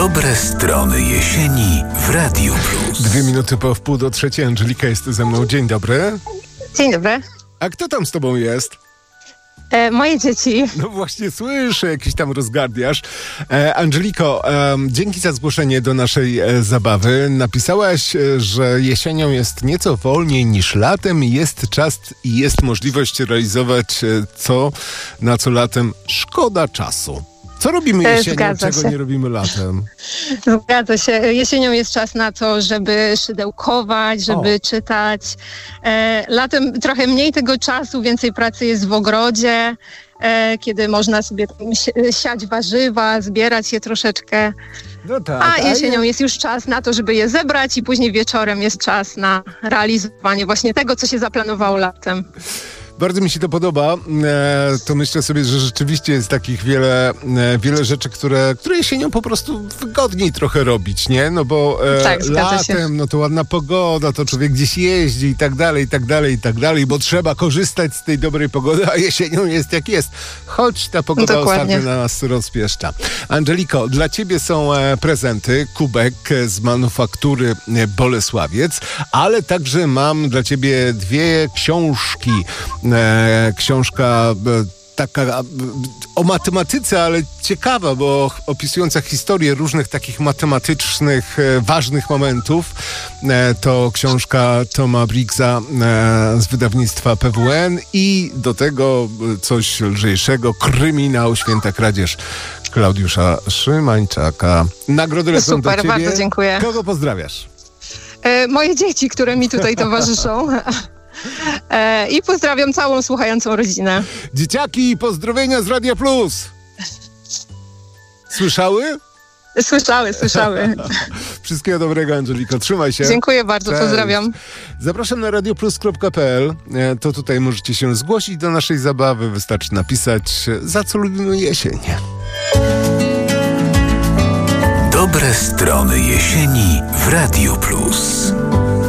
Dobre strony jesieni w Radiu Plus. 2 minuty po 2:30. Angelika jest ze mną. Dzień dobry. Dzień dobry. A kto tam z tobą jest? Moje dzieci. No właśnie słyszę, jakiś tam rozgardiasz. Angeliko, dzięki za zgłoszenie do naszej zabawy. Napisałaś, że jesienią jest nieco wolniej niż latem. Jest czas i jest możliwość realizować na co latem szkoda czasu. Co robimy jesienią, czego nie robimy latem? Zgadza się. Jesienią jest czas na to, żeby szydełkować, żeby czytać. Latem trochę mniej tego czasu, więcej pracy jest w ogrodzie, kiedy można sobie siać warzywa, zbierać je troszeczkę. No tak, a jesienią jest już czas na to, żeby je zebrać i później wieczorem jest czas na realizowanie właśnie tego, co się zaplanowało latem. Bardzo mi się to podoba. To myślę sobie, że rzeczywiście jest takich wiele rzeczy, które jesienią po prostu wygodniej trochę robić, nie? No bo latem, no to ładna pogoda, to człowiek gdzieś jeździ i tak dalej, bo trzeba korzystać z tej dobrej pogody, a jesienią jest jak jest. Choć ta pogoda ostatnio nas rozpieszcza. Angeliko, dla ciebie są prezenty, kubek z manufaktury Bolesławiec, ale także mam dla ciebie 2 książki. Książka taka o matematyce, ale ciekawa, bo opisująca historię różnych takich matematycznych, ważnych momentów. To książka Toma Briggsa z wydawnictwa PWN i do tego coś lżejszego, kryminał Święta Kradzież Klaudiusza Szymańczaka. Nagrody lecą do ciebie. Super, bardzo dziękuję. Kogo pozdrawiasz? Moje dzieci, które mi tutaj towarzyszą. I pozdrawiam całą słuchającą rodzinę. Dzieciaki, pozdrowienia z Radia Plus. Słyszały? Słyszały. Wszystkiego dobrego, Angeliko. Trzymaj się. Dziękuję bardzo, cześć. Pozdrawiam. Zapraszam na radioplus.pl. To tutaj możecie się zgłosić do naszej zabawy. Wystarczy napisać, za co lubimy jesień. Dobre strony jesieni w Radiu Plus.